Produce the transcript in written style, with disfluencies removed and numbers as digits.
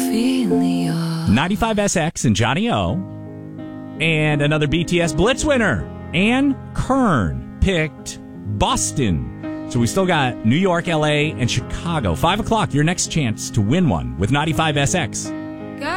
95SX and Johnny O. And another BTS Blitz winner, Ann Kern, picked Boston. So we still got New York, LA, and Chicago. 5 o'clock, your next chance to win one with 95SX.